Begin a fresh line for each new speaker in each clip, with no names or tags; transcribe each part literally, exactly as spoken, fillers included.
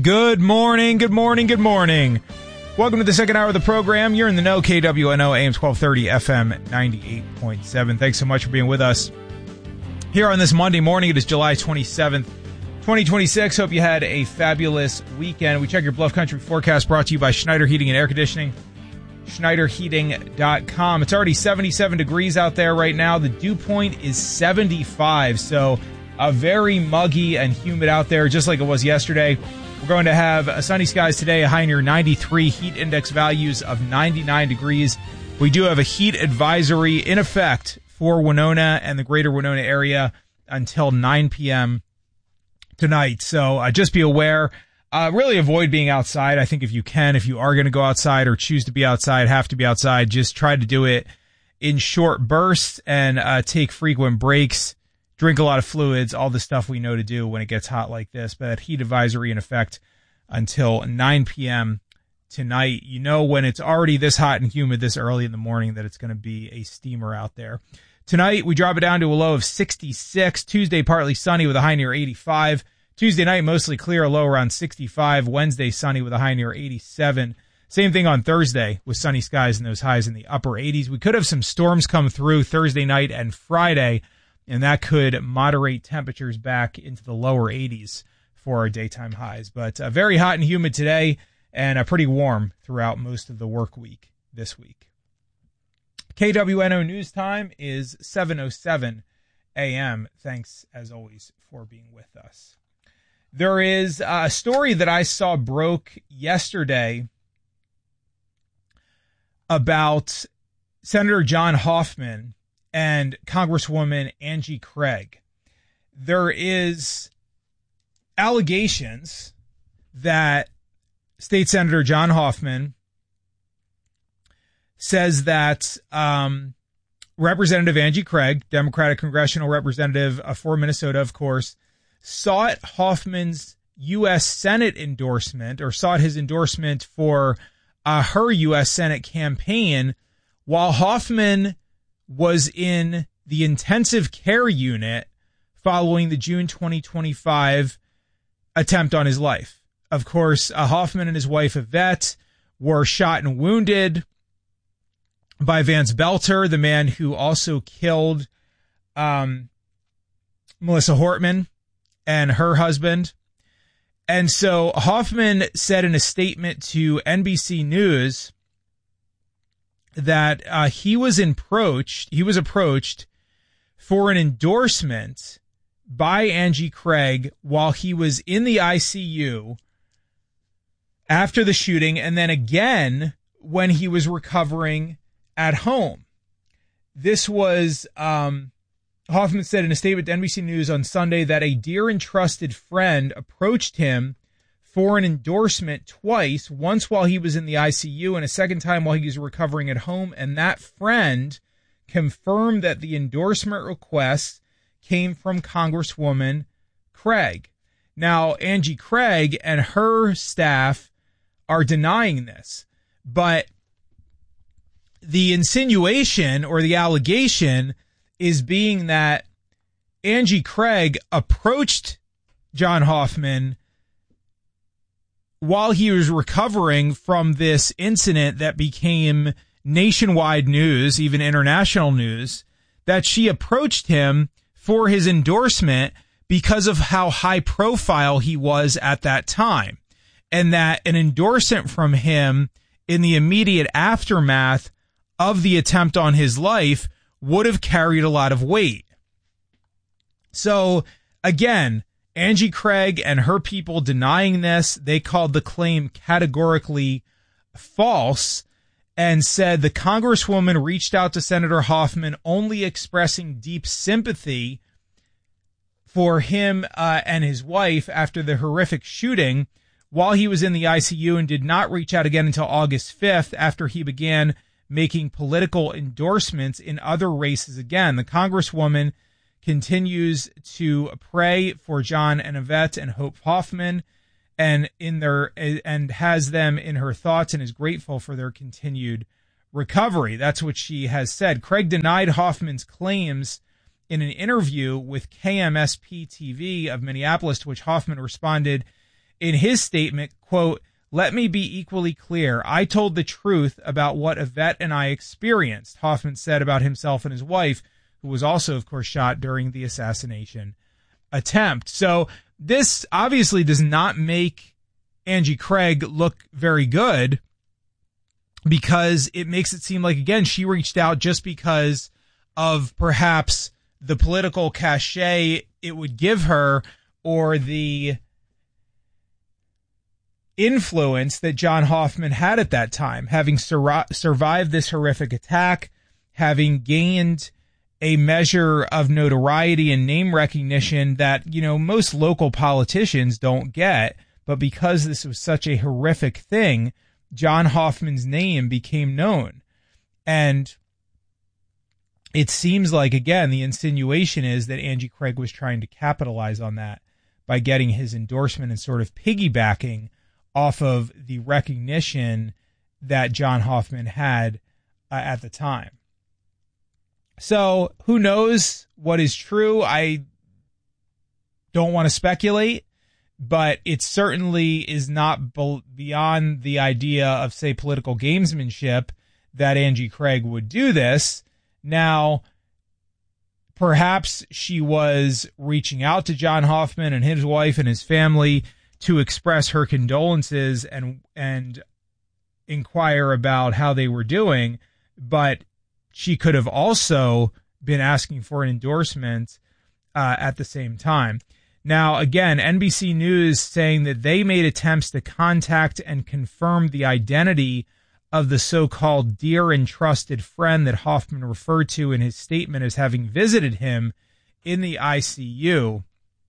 Good morning, good morning, good morning. Welcome to the second hour of the program. You're in the know, K W N O, A M twelve thirty, F M ninety-eight point seven. Thanks so much for being with us here on this Monday morning. It is July twenty-seventh, twenty twenty-six. Hope you had a fabulous weekend. We check your Bluff Country forecast brought to you by Schneider Heating and Air Conditioning, Schneider Heating dot com. It's already seventy-seven degrees out there right now. The dew point is seventy-five, so uh, very muggy and humid out there, just like it was yesterday. We're going to have uh, sunny skies today, a high near ninety-three, heat index values of ninety-nine degrees. We do have a heat advisory in effect for Winona and the greater Winona area until nine p.m. tonight. So uh, just be aware. Uh, really avoid being outside. I think if you can, if you are going to go outside or choose to be outside, have to be outside, just try to do it in short bursts and uh, take frequent breaks. Drink a lot of fluids, all the stuff we know to do when it gets hot like this. But heat advisory in effect until nine p.m. tonight. You know, when it's already this hot and humid this early in the morning, that it's going to be a steamer out there. Tonight, we drop it down to a low of sixty-six. Tuesday, partly sunny with a high near eighty-five. Tuesday night, mostly clear, a low around sixty-five. Wednesday, sunny with a high near eighty-seven. Same thing on Thursday with sunny skies and those highs in the upper eighties. We could have some storms come through Thursday night and Friday, and that could moderate temperatures back into the lower eighties for our daytime highs. But uh, very hot and humid today, and uh, pretty warm throughout most of the work week this week. K W N O News Time is seven oh seven a.m. Thanks, as always, for being with us. There is a story that I saw broke yesterday about Senator John Hoffman and Congresswoman Angie Craig. There is allegations that State Senator John Hoffman says that um, Representative Angie Craig, Democratic congressional representative uh, for Minnesota, of course, sought Hoffman's U S Senate endorsement or sought his endorsement for uh, her U S Senate campaign while Hoffman was in the intensive care unit following the June twenty twenty-five attempt on his life. Of course, uh, Hoffman and his wife Yvette were shot and wounded by Vance Belter, the man who also killed um, Melissa Hortman and her husband. And so Hoffman said in a statement to N B C News that uh, he was approached, he was approached for an endorsement by Angie Craig while he was in the I C U after the shooting, and then again when he was recovering at home. This was, um, Hoffman said in a statement to N B C News on Sunday that a dear and trusted friend approached him for an endorsement twice, once while he was in the I C U and a second time while he was recovering at home. And that friend confirmed that the endorsement request came from Congresswoman Craig. Now, Angie Craig and her staff are denying this, but the insinuation or the allegation is being that Angie Craig approached John Hoffman while he was recovering from this incident that became nationwide news, even international news, that she approached him for his endorsement because of how high profile he was at that time, and that an endorsement from him in the immediate aftermath of the attempt on his life would have carried a lot of weight. So again, Angie Craig and her people denying this, they called the claim categorically false and said the Congresswoman reached out to Senator Hoffman only expressing deep sympathy for him uh, and his wife after the horrific shooting while he was in the I C U, and did not reach out again until August fifth after he began making political endorsements in other races again. The Congresswoman continues to pray for John and Yvette and Hope Hoffman, and in their and has them in her thoughts, and is grateful for their continued recovery. That's what she has said. Craig denied Hoffman's claims in an interview with K M S P T V of Minneapolis, to which Hoffman responded in his statement, quote, "Let me be equally clear. I told the truth about what Yvette and I experienced," Hoffman said about himself and his wife, who was also, of course, shot during the assassination attempt. So this obviously does not make Angie Craig look very good, because it makes it seem like, again, she reached out just because of perhaps the political cachet it would give her, or the influence that John Hoffman had at that time, having sur- survived this horrific attack, having gained a measure of notoriety and name recognition that, you know, most local politicians don't get. But because this was such a horrific thing, John Hoffman's name became known. And it seems like, again, the insinuation is that Angie Craig was trying to capitalize on that by getting his endorsement and sort of piggybacking off of the recognition that John Hoffman had uh, at the time. So who knows what is true? I don't want to speculate, but it certainly is not be- beyond the idea of, say, political gamesmanship that Angie Craig would do this. Now, perhaps she was reaching out to John Hoffman and his wife and his family to express her condolences and and inquire about how they were doing, but she could have also been asking for an endorsement uh, at the same time. Now, again, N B C News saying that they made attempts to contact and confirm the identity of the so-called dear and trusted friend that Hoffman referred to in his statement as having visited him in the I C U.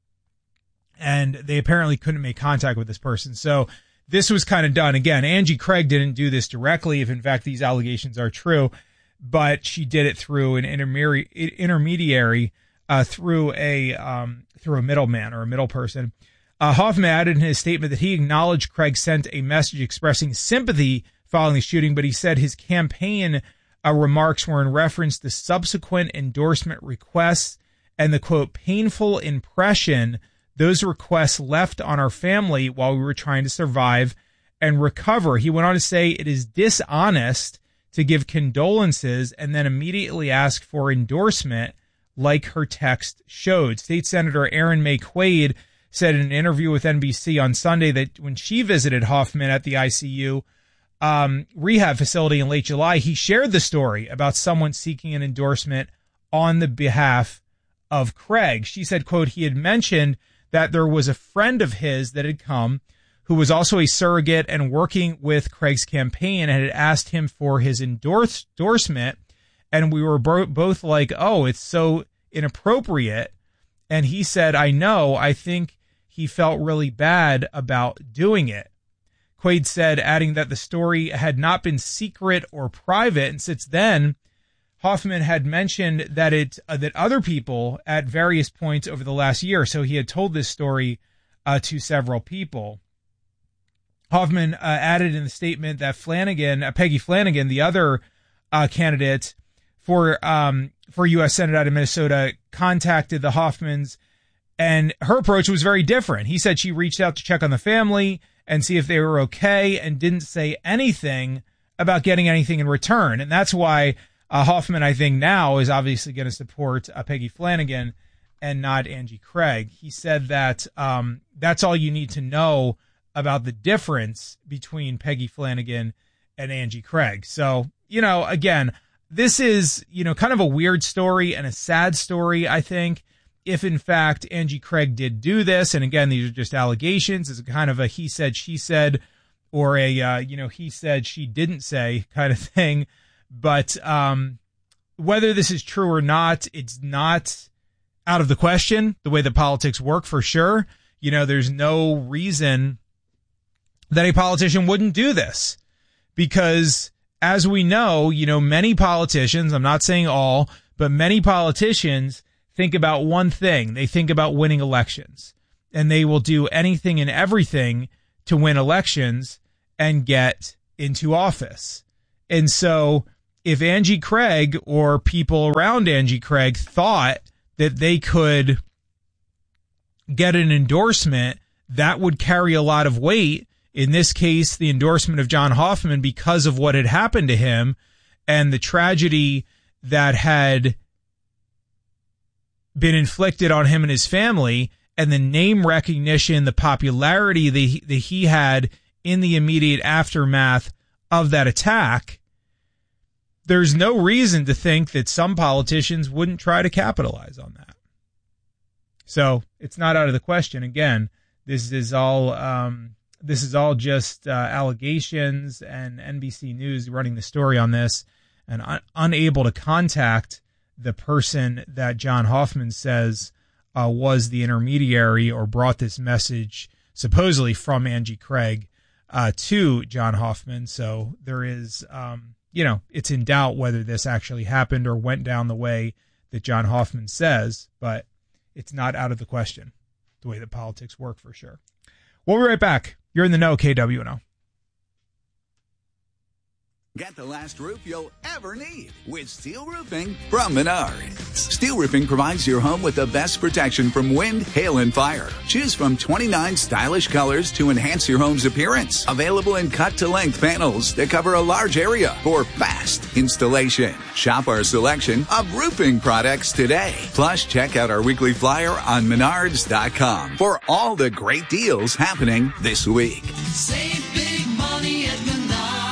And they apparently couldn't make contact with this person. So this was kind of done. Again, Angie Craig didn't do this directly, if in fact these allegations are true, but she did it through an intermediary, intermediary uh, through a um, through a middleman or a middle person. Uh, Hoffman added in his statement that he acknowledged Craig sent a message expressing sympathy following the shooting, but he said his campaign uh, remarks were in reference to subsequent endorsement requests and the, quote, painful impression those requests left on our family while we were trying to survive and recover. He went on to say it is dishonest to give condolences and then immediately ask for endorsement like her text showed. State Senator Erin May Quaid said in an interview with N B C on Sunday that when she visited Hoffman at the I C U um, rehab facility in late July, he shared the story about someone seeking an endorsement on the behalf of Craig. She said, quote, he had mentioned that there was a friend of his that had come who was also a surrogate and working with Craig's campaign and had asked him for his endorse, endorsement. And we were bo- both like, oh, it's so inappropriate. And he said, I know, I think he felt really bad about doing it. Quaid said, adding that the story had not been secret or private. And since then, Hoffman had mentioned that it uh, that other people at various points over the last year, so he had told this story uh, to several people. Hoffman uh, added in the statement that Flanagan, uh, Peggy Flanagan, the other uh, candidate for um, for U S Senate out of Minnesota, contacted the Hoffmans, and her approach was very different. He said she reached out to check on the family and see if they were okay, and didn't say anything about getting anything in return, and that's why. Uh, Hoffman, I think, now is obviously going to support uh, Peggy Flanagan and not Angie Craig. He said that um, that's all you need to know about the difference between Peggy Flanagan and Angie Craig. So, you know, again, this is, you know, kind of a weird story and a sad story, I think, if in fact Angie Craig did do this. And again, these are just allegations. It's kind of a he said, she said, or a, uh, you know, he said, she didn't say kind of thing. But um, whether this is true or not, it's not out of the question, the way that politics work, for sure. You know, there's no reason that a politician wouldn't do this, because as we know, you know, many politicians, I'm not saying all, but many politicians think about one thing. They think about winning elections, and they will do anything and everything to win elections and get into office. And so if Angie Craig or people around Angie Craig thought that they could get an endorsement that would carry a lot of weight. In this case, the endorsement of John Hoffman, because of what had happened to him and the tragedy that had been inflicted on him and his family, and the name recognition, the popularity that he, that he had in the immediate aftermath of that attack. There's no reason to think that some politicians wouldn't try to capitalize on that. So it's not out of the question. Again, this is all um, this is all just uh, allegations, and N B C News running the story on this, and un- unable to contact the person that John Hoffman says uh, was the intermediary or brought this message supposedly from Angie Craig uh, to John Hoffman. So there is, um, you know, it's in doubt whether this actually happened or went down the way that John Hoffman says, but it's not out of the question, the way that politics work, for sure. We'll be right back. You're in the know, K W N O.
Get the last roof you'll ever need with steel roofing from Menards. Steel roofing provides your home with the best protection from wind, hail, and fire. Choose from twenty-nine stylish colors to enhance your home's appearance. Available in cut-to-length panels that cover a large area for fast installation. Shop our selection of roofing products today. Plus, check out our weekly flyer on menards dot com for all the great deals happening this week.
Save big money at Menards.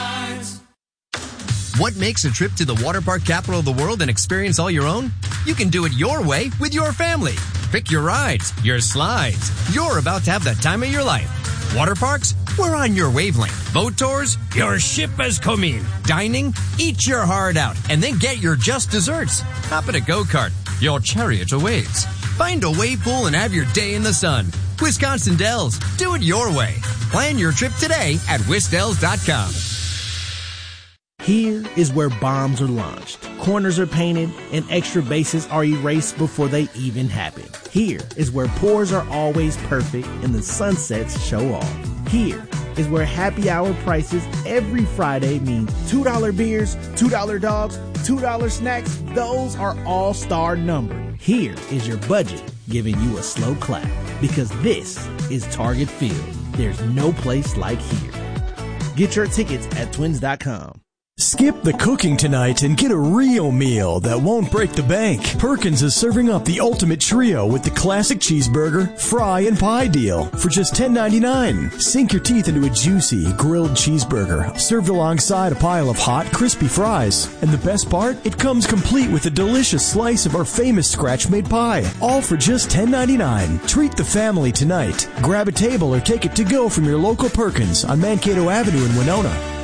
What makes a trip to the water park capital of the world an experience all your own? You can do it your way with your family. Pick your rides, your slides. You're about to have the time of your life. Water parks? We're on your wavelength. Boat tours? Your ship has come in. Dining? Eat your heart out and then get your just desserts. Hop in a go-kart. Your chariot awaits. Find a wave pool and have your day in the sun. Wisconsin Dells. Do it your way. Plan your trip today at wisdells dot com.
Here is where bombs are launched, corners are painted, and extra bases are erased before they even happen. Here is where pours are always perfect and the sunsets show off. Here is where happy hour prices every Friday mean two dollar beers, two dollar dogs, two dollar snacks. Those are all star numbered. Here is your budget giving you a slow clap, because this is Target Field. There's no place like here. Get your tickets at twins dot com.
Skip the cooking tonight and get a real meal that won't break the bank. Perkins is serving up the ultimate trio with the classic cheeseburger, fry, and pie deal for just ten ninety-nine. Sink your teeth into a juicy grilled cheeseburger served alongside a pile of hot, crispy fries. And the best part? It comes complete with a delicious slice of our famous scratch-made pie, all for just ten ninety-nine. Treat the family tonight. Grab a table or take it to go from your local Perkins on Mankato Avenue in Winona.